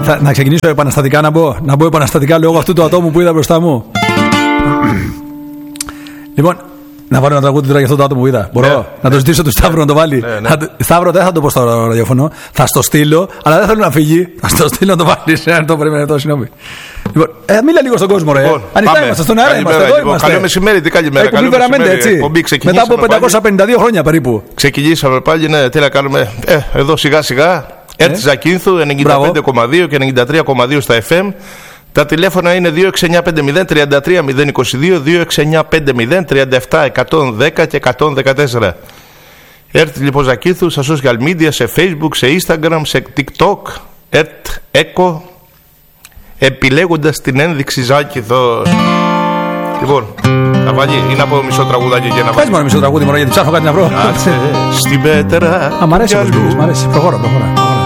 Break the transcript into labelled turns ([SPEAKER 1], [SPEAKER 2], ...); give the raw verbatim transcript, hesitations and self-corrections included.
[SPEAKER 1] Θα, να ξεκινήσω επαναστατικά να μπω, να μπω επαναστατικά λόγω αυτού του ατόμου που είδα μπροστά μου. Λοιπόν, να βάλω ένα τραγούδι τώρα για αυτό το άτομο που είδα. Μπορώ ναι, να το ζητήσω ναι, του Σταύρου ναι, να το βάλει. Ναι, ναι. Θα, Σταύρο, δεν θα το πω στο ραδιόφωνο. Θα στο στείλω, αλλά δεν θέλω να φύγει. Θα στο στείλω να το βάλει. Αν το πρέπει να συγγνώμη. Λοιπόν, ε, μίλα λίγο στον κόσμο, ρε. Λοιπόν, ανοιχτά είμαστε στον αέρα. Είμαστε εδώ. Είμαστε.
[SPEAKER 2] Καλό μεσημέρι, τι καλημέρα.
[SPEAKER 1] Εκπομπή Βεραμέντε, έτσι. Μετά από πεντακόσια πενήντα δύο χρόνια περίπου.
[SPEAKER 2] Ξεκινήσαμε πάλι, ναι, τι να κάνουμε. Ε, εδώ σιγά σιγά. Ερτ Ζακίνθου ενενήντα πέντε κόμμα δύο και ενενήντα τρία κόμμα δύο στα εφ εμ. Τα τηλέφωνα είναι δύο έξι εννιά πέντε μηδέν τρία τρία μηδέν είκοσι δύο, δύο έξι εννιά πέντε μηδέν τριάντα επτά εκατόν δέκα και εκατόν δεκατέσσερα. Ερτ λοιπόν Ζακίνθου στα social media, σε Facebook, σε Instagram, σε TikTok. Ερτ Echo, επιλέγοντας την ένδειξη Ζάκηθος. Λοιπόν, θα βάλει ή να πω μισό τραγουδάκι και να βάλει.
[SPEAKER 1] Πες μόνο μισό τραγούδι μόνο γιατί ψάχνω κάτι να βρω.
[SPEAKER 2] Στην πέτρα.
[SPEAKER 1] Α, μ' αρέσει όπως πήγες, μ' αρέσει. Προχώρα, προχώρα.